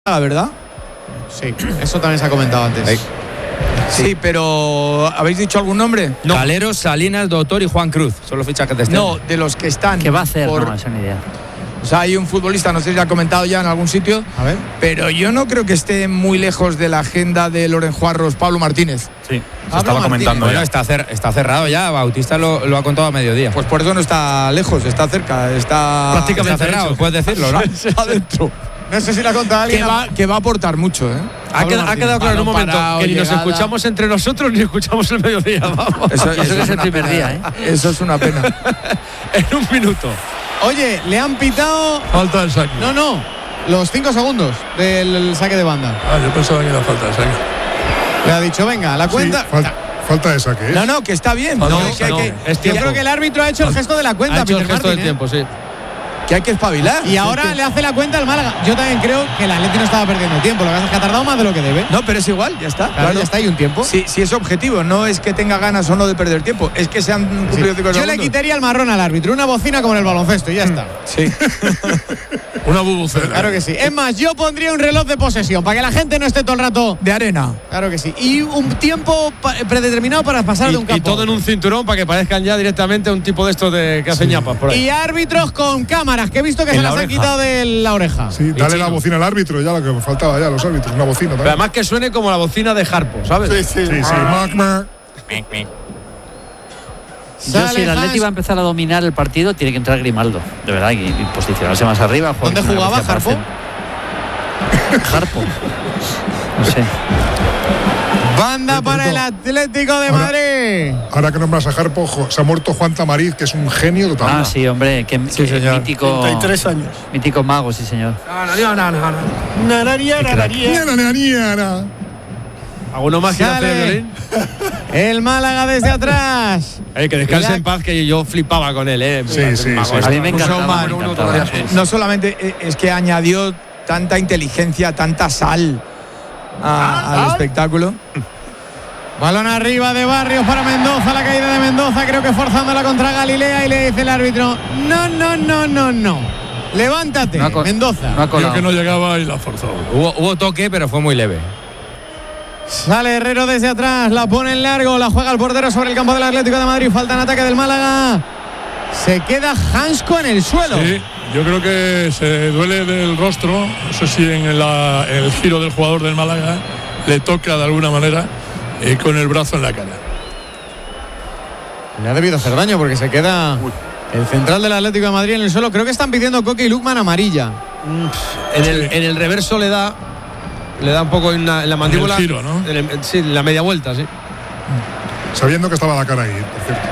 la verdad. Sí, eso también se ha comentado antes. Sí, pero ¿habéis dicho algún nombre? No. Calero, Salinas, Doctor y Juan Cruz. Son los fichajes de este No, año. de los que están. ¿Qué va a hacer? No, esa ni idea. O sea, hay un futbolista, no sé si ha comentado ya en algún sitio, A ver. pero yo no creo que esté muy lejos de la agenda de Loren Juarros, Pablo Martínez. Sí, se estaba comentando Bueno, está cerrado ya. Bautista lo ha contado a mediodía. Pues por eso no está lejos, está cerca, está prácticamente está cerrado, puedes decirlo, ¿no? Está dentro. No sé si la ha contado alguien. Que va a aportar mucho, ¿eh? Ha quedado claro en un momento Balón parado, que ni nos llegada. escuchamos entre nosotros ni escuchamos el mediodía. Vamos. Eso que es el una primer pena, día, ¿eh? Eso es una pena. En un minuto. Oye, le han pitado. Falta el saque. No. Los 5 segundos del saque de banda. Yo pensaba que era falta de saque. Le ha dicho, venga, la cuenta. Sí, falta de saque, ¿eh? No, que está bien. No, que hay no, que, es Yo tiempo. creo que el árbitro ha hecho el gesto de la cuenta. Ha hecho el Peter gesto del Martin, tiempo, sí. que hay que espabilar. Y ahora le hace la cuenta al Málaga. Yo también creo que el Atleti no estaba perdiendo tiempo. Lo que pasa es que ha tardado más de lo que debe. No, pero es igual, ya está. Claro, ya está, hay un tiempo. Si es objetivo, no es que tenga ganas o no de perder tiempo, es que se han cumplido 5 segundos. Yo le quitaría el marrón al árbitro, una bocina como en el baloncesto y ya está. Sí. Una bubucela. Claro que sí. Es más, yo pondría un reloj de posesión para que la gente no esté todo el rato. De arena. Claro que sí. Y un tiempo predeterminado para pasar de un campo. Y todo en un cinturón para que parezcan ya directamente un tipo de estos de que hacen ñapas por ahí. Y árbitros con cámaras, que he visto que En se la las han oreja. quitado de la oreja. Sí, dale la bocina al árbitro, ya lo que me faltaba ya, los árbitros, una bocina Pero también. además que suene como la bocina de Harpo, ¿sabes? Sí. Mac, mac. Yo, si el Atleti va a empezar a dominar el partido, tiene que entrar Grimaldo, de verdad, y posicionarse más arriba. ¿Dónde jugaba Harpo? Harpo. No sé. Banda para el Atlético de Madrid. Ahora que nombras a Harpo, se ha muerto Juan Tamariz, que es un genio total. Ah, sí, hombre, que mítico. 33 años. Mítico mago, sí, señor. ¿Alguno más que hacer Sale violín? el Málaga desde atrás. Que descanse en paz, que yo flipaba con él, Sí. A mí me encantaba. No solamente es que añadió tanta inteligencia, tanta sal al espectáculo. Balón arriba de Barrios para Mendoza, la caída de Mendoza, creo que forzándola contra Galilea y le dice el árbitro, no. Levántate, Mendoza. No ha Yo colado. que no llegaba y la forzó. Hubo toque, pero fue muy leve. Sale Herrero desde atrás, la pone en largo, la juega el portero sobre el campo del Atlético de Madrid, falta en ataque del Málaga. Se queda Hansko en el suelo. Sí, yo creo que se duele del rostro. No sé si en el giro del jugador del Málaga le toca de alguna manera con el brazo en la cara. Le ha debido hacer daño porque se queda el central del Atlético de Madrid en el suelo. Creo que están pidiendo Coque y Lukman amarilla. En el reverso le da un poco en la mandíbula. En el giro, ¿no? Sí, en la media vuelta, sí. Sabiendo que estaba la cara ahí, por cierto.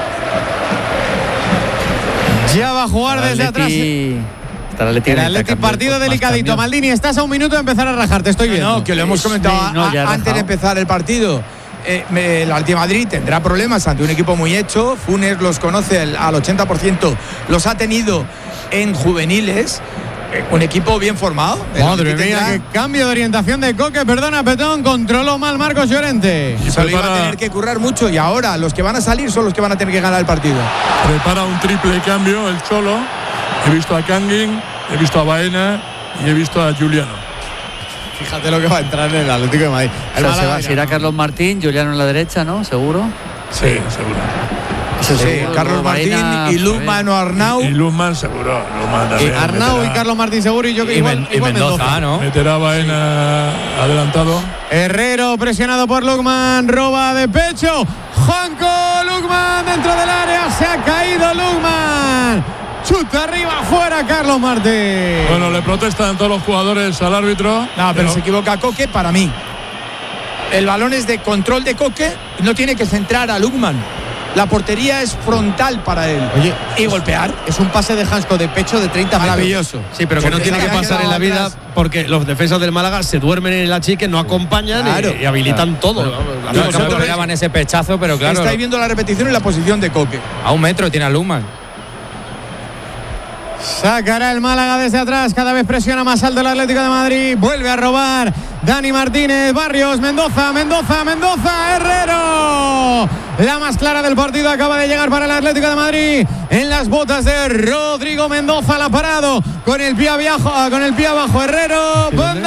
Ya va a jugar desde atrás. El Atleti, partido delicadito. Maldini, estás a un minuto de empezar a rajarte, estoy viendo. No, que lo hemos comentado antes de empezar el partido. El Atlético de Madrid tendrá problemas ante un equipo muy hecho. Funes los conoce al 80%, los ha tenido en juveniles. Un equipo bien formado. Madre mía, qué cambio de orientación de Coque. Perdona, Petón, controló mal Marcos Llorente. Y se lo iba a tener que currar mucho y ahora los que van a salir son los que van a tener que ganar el partido. Prepara un triple cambio el Cholo. He visto a Kangin, he visto a Baena y he visto a Juliano. Fíjate lo que va a entrar en el Atlético de Madrid. Se irá Carlos Martín, Juliano en la derecha, ¿no? ¿Seguro? Sí, seguro. Sí, Carlos Martín y Lukman o Arnau. Y Lukman seguro. Lukman también Arnau meterá. y Carlos Martín seguro y yo que igual Mendoza, ¿no? Meterá a Baena adelantado. Herrero presionado por Lukman, roba de pecho. Juanco Lukman dentro del área, se ha caído Lukman. Chuta arriba, fuera Carlos Martín. Bueno, le protestan todos los jugadores al árbitro. No, pero se equivoca Coque para mí. El balón es de control de Coque y no tiene que centrar a Lukman. La portería es frontal para él. Oye, y golpear. Es un pase de Hansko de pecho de 30 metros. Maravilloso. Sí, pero que no Porque tiene se que había pasar en la quedado vida atrás. porque los defensas del Málaga se duermen en el achique, no acompañan Claro. y habilitan todo. vosotros Pegaban ese pechazo, pero claro, Estáis viendo la repetición y la posición de Coque. a un metro tiene a Lukman. Sacará el Málaga desde atrás, cada vez presiona más alto el Atlético de Madrid. Vuelve a robar Dani Martínez, Barrios, Mendoza, Herrero. La más clara del partido acaba de llegar para el Atlético de Madrid. En las botas de Rodrigo Mendoza, la ha parado con el pie abajo, Herrero.